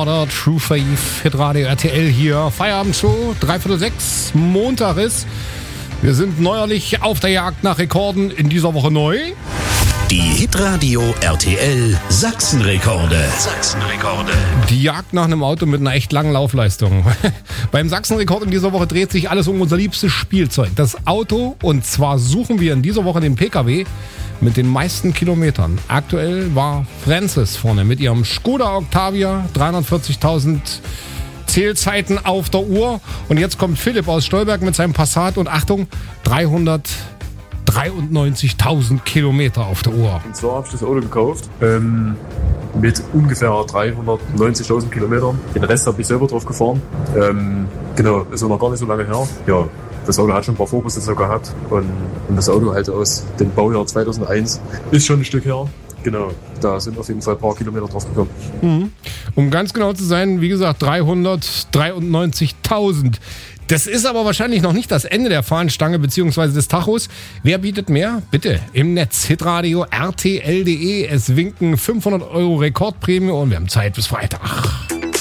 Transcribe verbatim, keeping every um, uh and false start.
Recorder, True Faith, Hitradio R T L hier. Feierabend-Show, dreiviertel sechs, Montag ist. Wir sind neuerlich auf der Jagd nach Rekorden, in dieser Woche neu. Die Hitradio R T L Sachsenrekorde. Sachsenrekorde. Die Jagd nach einem Auto mit einer echt langen Laufleistung. Beim Sachsenrekord in dieser Woche dreht sich alles um unser liebstes Spielzeug, das Auto. Und zwar suchen wir in dieser Woche den Pkw mit den meisten Kilometern. Aktuell war Francis vorne mit ihrem Skoda Octavia, dreihundertvierzigtausend Zählzeiten auf der Uhr. Und jetzt kommt Philipp aus Stolberg mit seinem Passat und Achtung, dreihundertdreiundneunzigtausend Kilometer auf der Uhr. Und zwar habe ich das Auto gekauft ähm, mit ungefähr dreihundertneunzigtausend Kilometern. Den Rest habe ich selber drauf gefahren. Ähm, genau, ist noch gar nicht so lange her. Ja, das Auto hat schon ein paar Vorbesitzer gehabt und, und das Auto halt aus dem Baujahr zweitausendeins ist schon ein Stück her. Genau, da sind auf jeden Fall ein paar Kilometer drauf gekommen. Mhm. Um ganz genau zu sein, wie gesagt, dreihundertdreiundneunzigtausend. Das ist aber wahrscheinlich noch nicht das Ende der Fahnenstange bzw. des Tachos. Wer bietet mehr? Bitte im Netz hitradio R T L punkt de. Es winken fünfhundert Euro Rekordprämie und wir haben Zeit bis Freitag.